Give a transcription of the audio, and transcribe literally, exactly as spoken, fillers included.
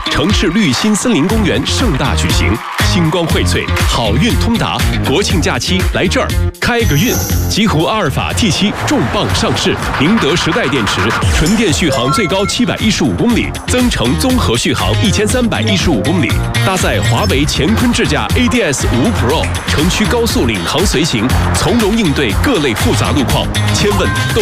城市绿心森林公园盛大举行，星光荟萃，好运通达。国庆假期来这儿开个运！极狐阿尔法 T 七重磅上市，宁德时代电池，纯电续航最高七百一十五公里，增程综合续航一千三百一十五公里，搭载华为乾坤智驾 A D S 五 Pro， 城区高速领航随行，从容应对各类复杂路况。千问都